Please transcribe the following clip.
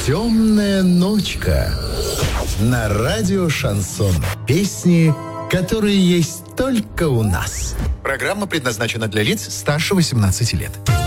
Темная ночка. На радио «Шансон». Песни, которые есть только у нас. Программа предназначена для лиц старше 18 лет.